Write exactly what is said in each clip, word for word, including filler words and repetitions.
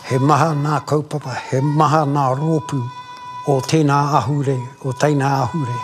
He maha nā kaupapa, he maha nā rōpū o tēnā ahure, o tēnā ahure.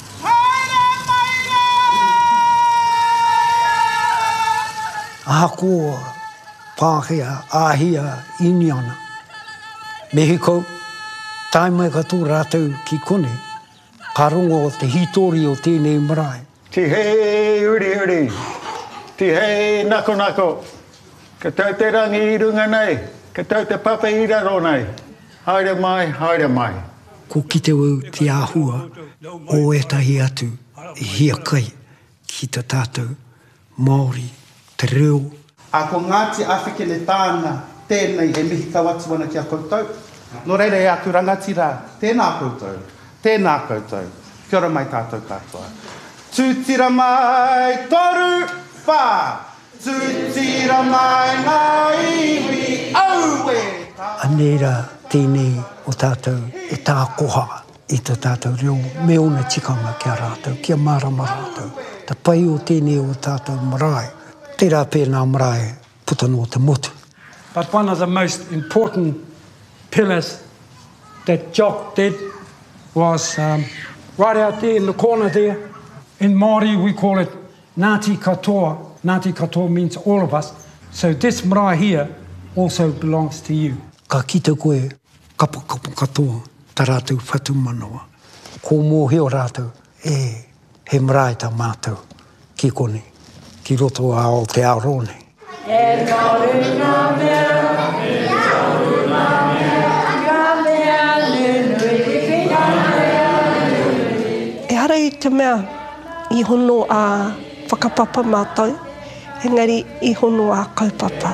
Ahakoa, Pākehā, āhia, iniana. Mehiko, tae mai katoa rātou ki kone, ka rongo o te hitori o tēnei marae. Ti hei uri uri, ti hei nako nako, ka tau te rangi i runga nei, ka tau te papa i raro nei, haere mai, haere mai. Ko kite wau te āhua o etahi atu i hia kai ki te tātou Māori, te reo. A ko Ngāti Awhekene tāna tēnei e mihi kawatu wana ki a koutou. No reira e aku rangatira, tēnā koutou, tēnā koutou, kia ora mai tātou katoa. Tūtira mai toru whā, tūtira mai ngā iwi auwe. Anera tēnei o tātou e tā koha i te tātou reo, me ona tikanga kia rātou, kia marama rātou. Ta pai o tēnei o tātou marae, te rā pēnā marae, puta no te motu. But one of the most important pillars that Jock did was um, right out there in the corner there. In Māori we call it Ngāti Katoa. Ngāti Katoa means all of us. So this marae here also belongs to you. Ka kite koe kapa kapa katoa tā rātou whatu manawa. Ko mōhio rātou e he marae tā mātou ki kone, ki roto a o te aorone. E toru ngā mea, e toru ngā mea, ngā mea nunui, ngā mea nunui. E hara i te mea i hono a whakapapa mātou, engari i hono a kaupapa.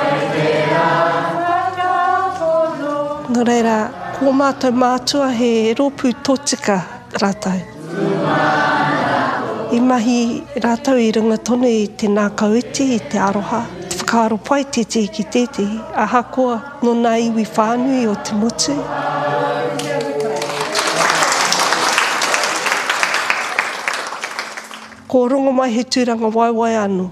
Nō reira, ko mātou mātua he rōpū tōtika rātou. I mahi rātou i runga tonu i te nākauiti, i te aroha. Te whakaaro pai te te ki tēti, ahakoa no nā iwi whānui o te motu. Ko rongo mai he tūranga waiwai anu.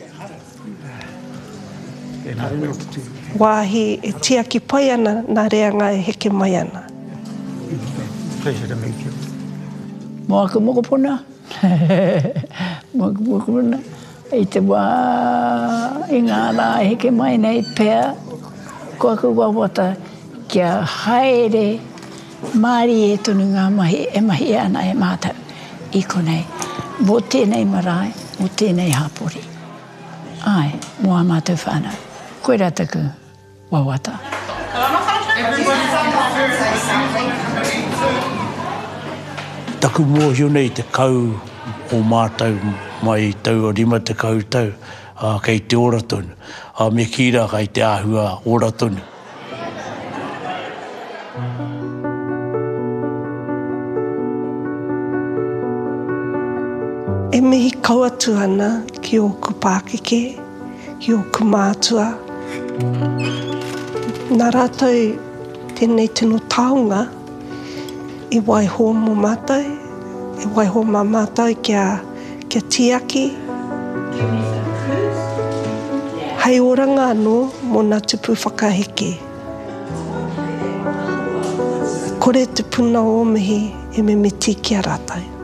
Wāhi e tiaki pai ana, nā reanga e heke mai ana. Pleasure to meet you. Moaka mokopuna. Moaka mokopuna. I te wā i ngā rā heke mai nei pēr, ko aku wawata kia haere Māori e tonu ngā mahi, e mahi ana e mātau i konei. Mō tēnei marae, mō tēnei hapori. Ai, mua mātou whānau. Koe rā taku wawata. Taku mōhio nei te kau o mātou mai tau o rima te kau tau, uh, kei te ora tonu. Uh, me kira kai te āhua ora tonu. E mihi kauatu ana ki oku Pākeke, ki oku mātua. Nā rātou tēnei tino taonga i waiho mō mātou, i waiho mā mātou kia, kia tiaki. Hei oranga anō mō nā tupu whakaheke. Kore te puna o mihi e me me tiki a rātou.